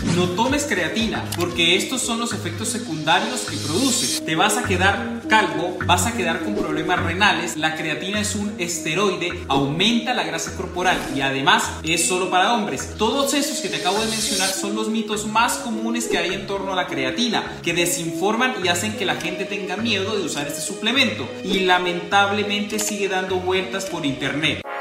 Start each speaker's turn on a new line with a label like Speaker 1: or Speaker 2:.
Speaker 1: No tomes creatina, porque estos son los efectos secundarios que produce. Te vas a quedar calvo, vas a quedar con problemas renales. La creatina es un esteroide, aumenta la grasa corporal y además es solo para hombres. Todos esos que te acabo de mencionar son los mitos más comunes que hay en torno a la creatina, que desinforman y hacen que la gente tenga miedo de usar este suplemento y lamentablemente sigue dando vueltas por internet.